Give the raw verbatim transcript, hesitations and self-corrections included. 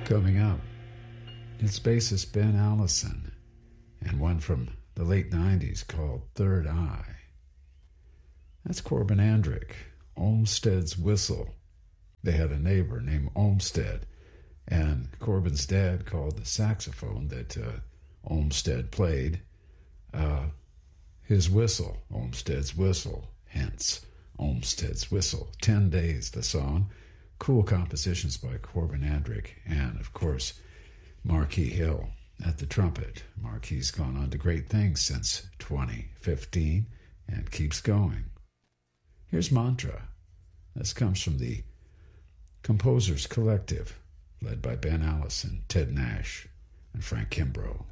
Coming up, it's bassist Ben Allison and one from the late nineties called Third Eye. That's Corbin Andrick, Olmsted's Whistle. They had a neighbor named Olmsted, and Corbin's dad called the saxophone that uh, Olmsted played uh, his whistle, Olmsted's Whistle, hence Olmsted's Whistle. Ten Days, the song. Cool compositions by Corbin Andrick, and, of course, Marquis Hill at the trumpet. Marquis's gone on to great things since twenty fifteen and keeps going. Here's Mantra. This comes from the Composers Collective, led by Ben Allison, Ted Nash, and Frank Kimbrough.